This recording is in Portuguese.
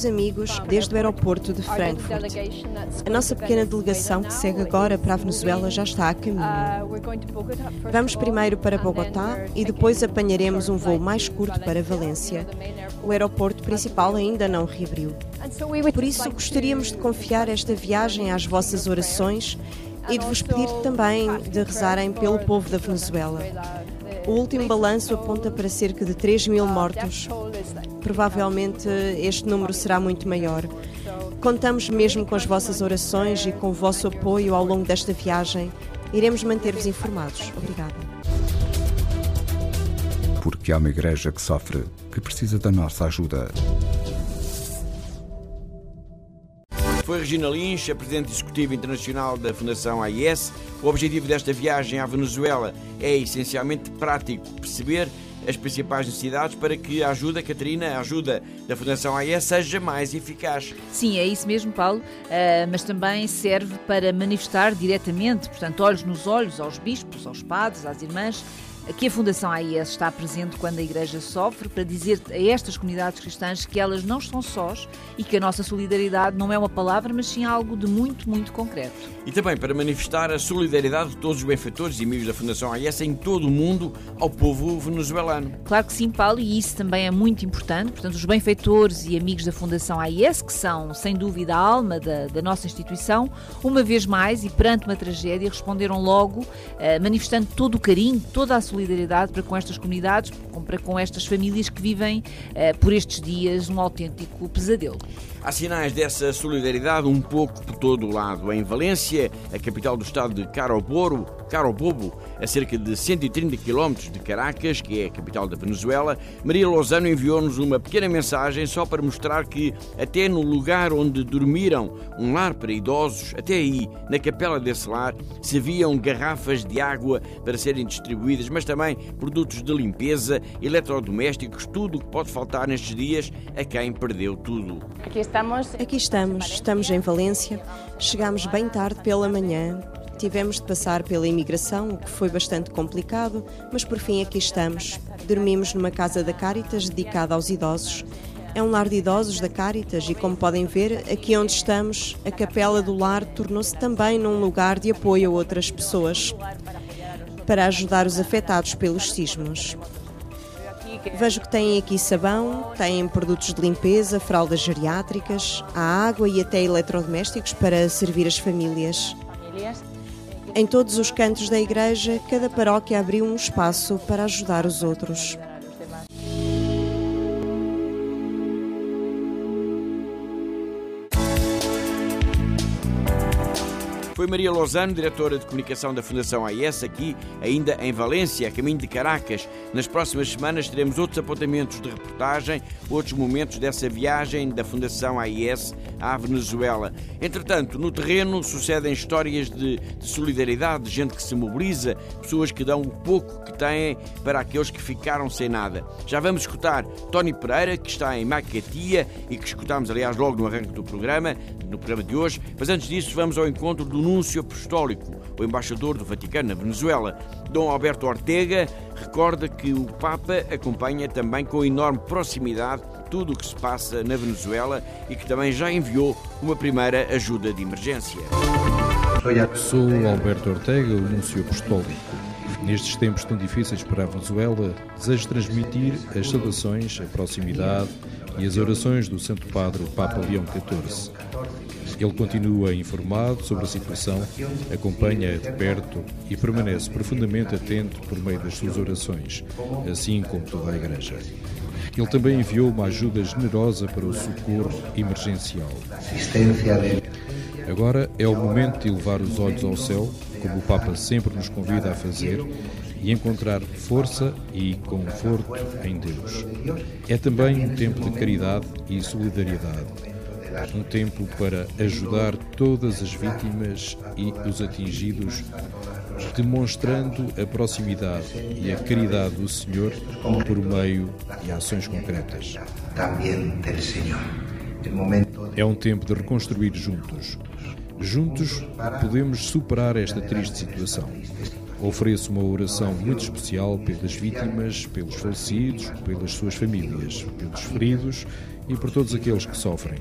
Amigos, desde o aeroporto de Frankfurt. A nossa pequena delegação que segue agora para a Venezuela já está a caminho. Vamos primeiro para Bogotá e depois apanharemos um voo mais curto para Valência. O aeroporto principal ainda não reabriu. Por isso, gostaríamos de confiar esta viagem às vossas orações e de vos pedir também de rezarem pelo povo da Venezuela. O último balanço aponta para cerca de 3.000 mortos. Provavelmente este número será muito maior. Contamos mesmo com as vossas orações e com o vosso apoio ao longo desta viagem. Iremos manter-vos informados. Obrigada. Porque há uma igreja que sofre, que precisa da nossa ajuda. Foi Regina Lins, a Presidente Executiva Internacional da Fundação AIS. O objetivo desta viagem à Venezuela é essencialmente prático, perceber as principais necessidades para que a ajuda, Catarina, a ajuda da Fundação AIS seja mais eficaz. Sim, é isso mesmo, Paulo, mas também serve para manifestar diretamente, portanto, olhos nos olhos, aos bispos, aos padres, às irmãs, que a Fundação AIS está presente quando a Igreja sofre, para dizer a estas comunidades cristãs que elas não estão sós e que a nossa solidariedade não é uma palavra, mas sim algo de muito, muito concreto. E também para manifestar a solidariedade de todos os benfeitores e amigos da Fundação AIS em todo o mundo ao povo venezuelano. Claro que sim, Paulo, e isso também é muito importante. Portanto, os benfeitores e amigos da Fundação AIS, que são, sem dúvida, a alma da nossa instituição, uma vez mais, e perante uma tragédia, responderam logo, manifestando todo o carinho, toda a solidariedade para com estas comunidades, para com estas famílias que vivem por estes dias um autêntico pesadelo. Há sinais dessa solidariedade um pouco por todo o lado. Em Valência, a capital do estado de Carabobo, a cerca de 130 km de Caracas, que é a capital da Venezuela, Maria Lozano enviou-nos uma pequena mensagem só para mostrar que até no lugar onde dormiram um lar para idosos, até aí, na capela desse lar, se viam garrafas de água para serem distribuídas, mas também produtos de limpeza, eletrodomésticos, tudo o que pode faltar nestes dias a quem perdeu tudo. Aqui estamos em Valência. Chegámos bem tarde pela manhã. Tivemos de passar pela imigração, o que foi bastante complicado, mas por fim aqui estamos. Dormimos numa casa da Cáritas dedicada aos idosos. É um lar de idosos da Cáritas e, como podem ver, aqui onde estamos, a capela do lar tornou-se também num lugar de apoio a outras pessoas para ajudar os afetados pelos sismos. Vejo que têm aqui sabão, têm produtos de limpeza, fraldas geriátricas, a água e até eletrodomésticos para servir as famílias. Em todos os cantos da igreja, cada paróquia abriu um espaço para ajudar os outros. Foi Maria Lozano, diretora de comunicação da Fundação AIS, aqui ainda em Valência, a caminho de Caracas. Nas próximas semanas teremos outros apontamentos de reportagem, outros momentos dessa viagem da Fundação AIS à Venezuela. Entretanto, no terreno sucedem histórias de solidariedade, de gente que se mobiliza, pessoas que dão o pouco que têm para aqueles que ficaram sem nada. Já vamos escutar Tony Pereira, que está em Macatia e que escutámos, aliás, logo no arranque do programa, no programa de hoje. Mas antes disso, vamos ao encontro do Núncio Apostólico, o embaixador do Vaticano na Venezuela. Dom Alberto Ortega recorda que o Papa acompanha também com enorme proximidade tudo o que se passa na Venezuela e que também já enviou uma primeira ajuda de emergência. Sou Alberto Ortega, o Núncio Apostólico. Nestes tempos tão difíceis para a Venezuela, desejo transmitir as saudações, a proximidade e as orações do Santo Padre, o Papa Leão XIV. Ele continua informado sobre a situação, acompanha-a de perto e permanece profundamente atento por meio das suas orações, assim como toda a Igreja. Ele também enviou uma ajuda generosa para o socorro emergencial. Agora é o momento de elevar os olhos ao céu, como o Papa sempre nos convida a fazer, e encontrar força e conforto em Deus. É também um tempo de caridade e solidariedade. Um tempo para ajudar todas as vítimas e os atingidos, demonstrando a proximidade e a caridade do Senhor por meio de ações concretas. É um tempo de reconstruir juntos. Juntos podemos superar esta triste situação. Ofereço uma oração muito especial pelas vítimas, pelos falecidos, pelas suas famílias, pelos feridos e por todos aqueles que sofrem.